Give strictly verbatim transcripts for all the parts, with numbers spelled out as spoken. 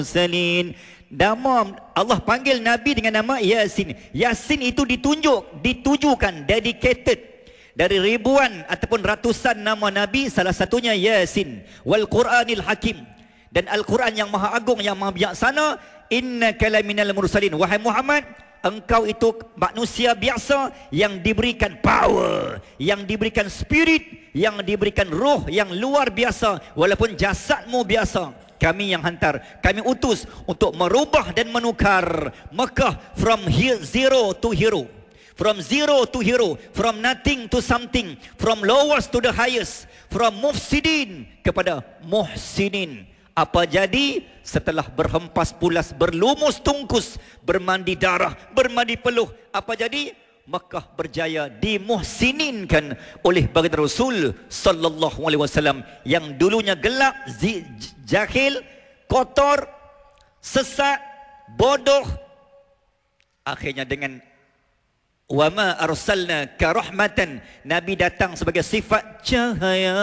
Mursalin. Nama Allah panggil Nabi dengan nama Yasin. Yasin itu ditunjuk, ditujukan, dedicated dari ribuan ataupun ratusan nama Nabi, salah satunya Yasin. Wal Quranil Hakim, dan Al-Quran yang maha agung, yang maha bijaksana. Innaka laminal mursalin, wahai Muhammad, engkau itu manusia biasa yang diberikan power, yang diberikan spirit, yang diberikan roh yang luar biasa. Walaupun jasadmu biasa, kami yang hantar, kami utus untuk merubah dan menukar Mekah from zero to hero, from zero to hero, from nothing to something, from lowest to the highest, from mufsidin kepada muhsinin. Apa jadi setelah berhempas pulas, berlumus tungkus, bermandi darah, bermandi peluh? Apa jadi? Mekah berjaya dimuhsininkan oleh baginda Rasul sallallahu alaihi wasallam yang dulunya gelap, jahil, kotor, sesat, bodoh. Akhirnya dengan wama arsalna ka rahmatan, Nabi datang sebagai sifat cahaya.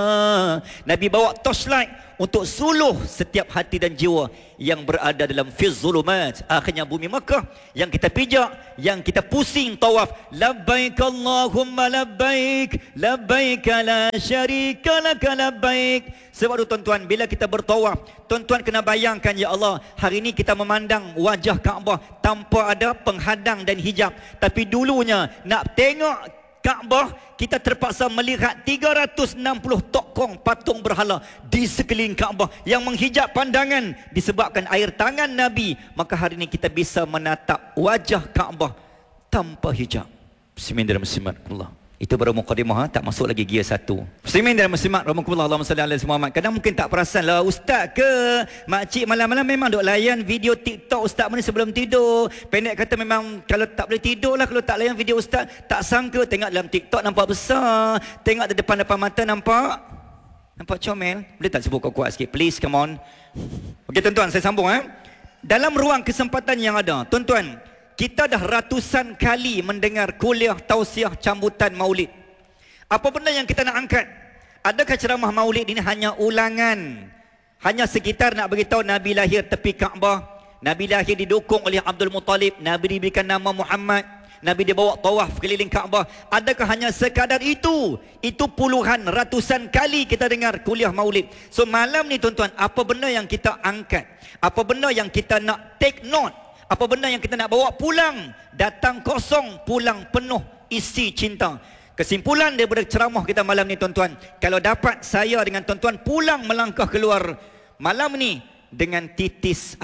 Nabi bawa torchlight untuk suluh setiap hati dan jiwa yang berada dalam fiz zulumat. Akhirnya bumi Mekah yang kita pijak, yang kita pusing tawaf, labbaik Allahumma labbaik, labbaik la syarika lak labbaik. Sebab itu tuan-tuan, bila kita bertawaf, tuan-tuan kena bayangkan, ya Allah, hari ini kita memandang wajah Kaabah tanpa ada penghadang dan hijab. Tapi dulunya nak tengok Kaabah, kita terpaksa melihat tiga ratus enam puluh tokong patung berhala di sekeliling Kaabah yang menghijab pandangan disebabkan air tangan Nabi. Maka hari ini kita bisa menatap wajah Kaabah tanpa hijab. Bismillahirrahmanirrahim. Itu baru mukadimah, tak masuk lagi gear satu. Muslimin dan muslimat rahimakumullah, Allahumma salli ala Muhammad. Kadang mungkin tak perasan lah, ustaz ke makcik malam-malam memang duk layan video TikTok ustaz mana sebelum tidur. Pendek kata memang kalau tak boleh tidur lah kalau tak layan video ustaz. Tak sangka tengok dalam TikTok nampak besar, tengok di depan-depan mata nampak nampak comel. Boleh tak sebut kuat-kuat sikit please, come on. Okey tuan-tuan, saya sambung eh. Dalam ruang kesempatan yang ada, tuan-tuan, kita dah ratusan kali mendengar kuliah tausiah cambutan maulid. Apa benda yang kita nak angkat? Adakah ceramah maulid ini hanya ulangan? Hanya sekitar nak beritahu Nabi lahir tepi Kaabah, Nabi lahir didukung oleh Abdul Muttalib, Nabi diberikan nama Muhammad, Nabi dibawa tawaf keliling Kaabah. Adakah hanya sekadar itu? Itu puluhan, ratusan kali kita dengar kuliah maulid. So malam ni tuan-tuan, apa benda yang kita angkat? Apa benda yang kita nak take note? Apa benda yang kita nak bawa pulang? Datang kosong, pulang penuh isi cinta. Kesimpulan daripada ceramah kita malam ni tuan-tuan, kalau dapat saya dengan tuan-tuan pulang melangkah keluar malam ni dengan titis